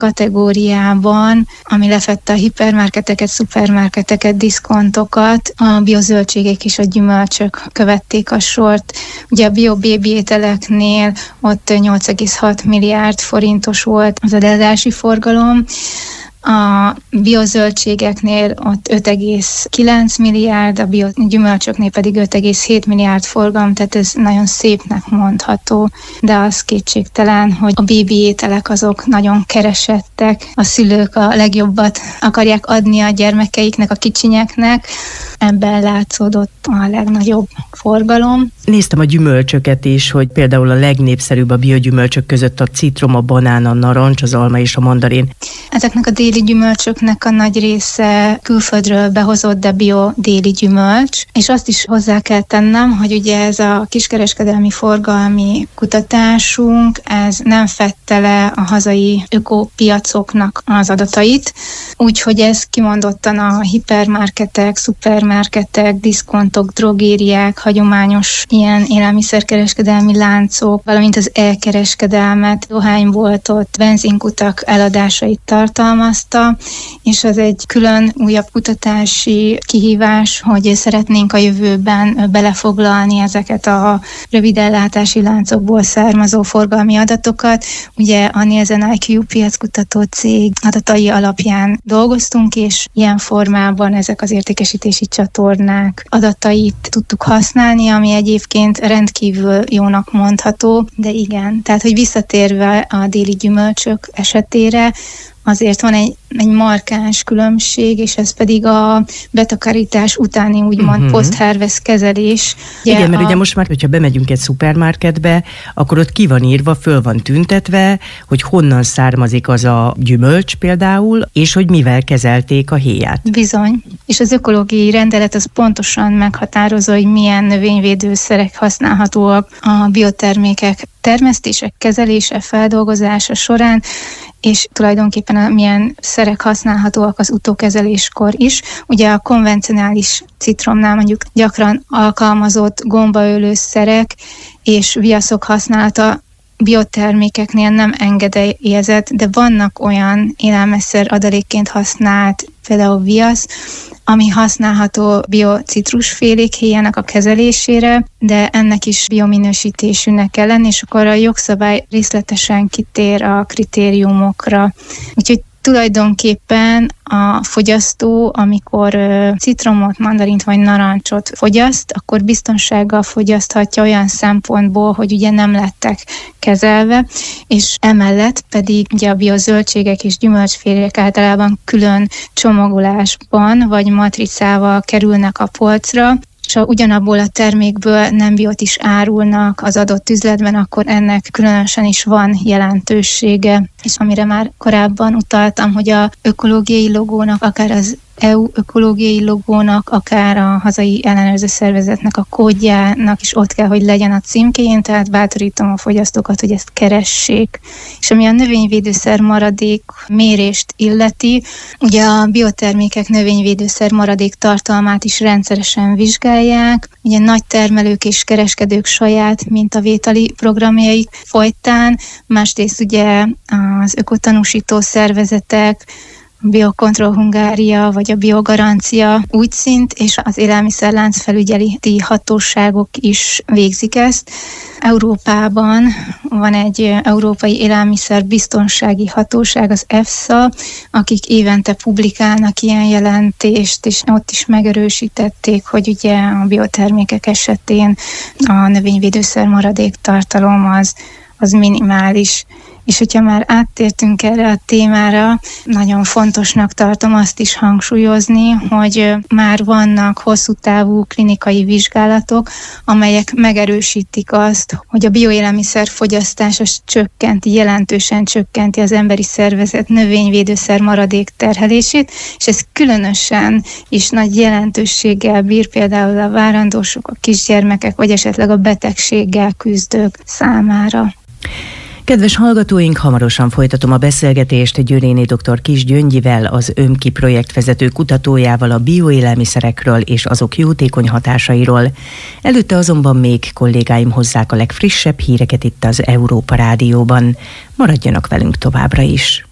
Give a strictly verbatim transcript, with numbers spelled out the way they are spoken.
kategóriában, ami lefette a hipermarketeket, szupermarketeket, diszkontokat, a biozöldségek és a gyümölcsök követték a sort. Ugye a bio bébi ételeknél ott nyolc egész hat milliárd forintos volt az eladási forgalom, a biozöldségeknél ott öt egész kilenc milliárd, a biogyümölcsöknél pedig öt egész hét milliárd forgalom, tehát ez nagyon szépnek mondható, de az kétségtelen, hogy a bébi ételek azok nagyon keresettek, a szülők a legjobbat akarják adni a gyermekeiknek, a kicsinyeknek, ebben látszódott a legnagyobb forgalom. Néztem a gyümölcsöket is, hogy például a legnépszerűbb a biogyümölcsök között a citrom, a banán, a narancs, az alma és a mandarin. Ezeknek a déli gyümölcsöknek a nagy része külföldről behozott, de bio déli gyümölcs. És azt is hozzá kell tennem, hogy ugye ez a kiskereskedelmi forgalmi kutatásunk, ez nem fedte le a hazai ökopiacoknak az adatait, úgyhogy ez kimondottan a hipermarketek, szupermarketek, diszkontok, drogériák, hagyományos ilyen élelmiszerkereskedelmi láncok, valamint az elkereskedelmet, dohányboltot, benzinkutak eladásait tartalmazta, és ez egy külön újabb kutatási kihívás, hogy szeretnénk a jövőben belefoglalni ezeket a rövidellátási láncokból származó forgalmi adatokat. Ugye a Nielsen i kú piackutató cég adatai alapján dolgoztunk, és ilyen formában ezek az értékesítési csatornák adatait tudtuk használni, ami egyébként rendkívül jónak mondható, de igen, tehát hogy visszatérve a déli gyümölcsök esetére, azért van egy, egy markáns különbség, és ez pedig a betakarítás utáni úgymond uh-huh. post-harvest kezelés. Ugye Igen, a... mert ugye most már, hogyha bemegyünk egy szupermarketbe, akkor ott ki van írva, föl van tüntetve, hogy honnan származik az a gyümölcs például, és hogy mivel kezelték a héját. Bizony. És az ökológiai rendelet az pontosan meghatározza, hogy milyen növényvédőszerek használhatóak a biotermékek termesztése, kezelése, feldolgozása során, és tulajdonképpen a milyen szerek használhatóak az utókezeléskor is. Ugye a konvencionális citromnál mondjuk gyakran alkalmazott gombaölő szerek és viaszok használata biotermékeknél nem engedélyezett, de vannak olyan élelmiszer adalékként használt, például viasz, ami használható biocitrusfélék héjának a kezelésére, de ennek is biominősítésűnek kell lenni, és akkor a jogszabály részletesen kitér a kritériumokra. Úgyhogy tulajdonképpen a fogyasztó, amikor citromot, mandarint vagy narancsot fogyaszt, akkor biztonsággal fogyaszthatja olyan szempontból, hogy ugye nem lettek kezelve, és emellett pedig ugye a biozöldségek és gyümölcsfélék általában külön csomagolásban vagy matricával kerülnek a polcra, és ha ugyanabból a termékből nem biót is árulnak az adott üzletben, akkor ennek különösen is van jelentősége. És amire már korábban utaltam, hogy a ökológiai logónak, akár az é u ökológiai logónak, akár a hazai ellenőrző szervezetnek a kódjának is ott kell, hogy legyen a címkéjén, tehát bátorítom a fogyasztókat, hogy ezt keressék. És ami a növényvédőszer maradék mérést illeti, ugye a biotermékek növényvédőszer maradék tartalmát is rendszeresen vizsgálják, ugye nagy termelők és kereskedők saját mintavételi programjaik folytán, másrészt ugye az ökotanúsító szervezetek, a Biocontrol Hungária vagy a Biogarancia úgyszint, és az élelmiszerlánc felügyeleti hatóságok is végzik ezt. Európában van egy Európai Élelmiszer Biztonsági Hatóság, az EFSA, akik évente publikálnak ilyen jelentést, és ott is megerősítették, hogy ugye a biotermékek esetén a növényvédőszer maradék tartalom az, az minimális. És hogyha már áttértünk erre a témára, nagyon fontosnak tartom azt is hangsúlyozni, hogy már vannak hosszú távú klinikai vizsgálatok, amelyek megerősítik azt, hogy a bioélelmiszer fogyasztás az csökkenti, jelentősen csökkenti az emberi szervezet növényvédőszer maradék terhelését, és ez különösen is nagy jelentőséggel bír például a várandósok, a kisgyermekek, vagy esetleg a betegséggel küzdők számára. Kedves hallgatóink, hamarosan folytatom a beszélgetést Győréné dr. Kiss Gyöngyivel, az ÖMKI projektvezető kutatójával a bioélelmiszerekről és azok jótékony hatásairól. Előtte azonban még kollégáim hozzák a legfrissebb híreket itt az Európa Rádióban. Maradjanak velünk továbbra is!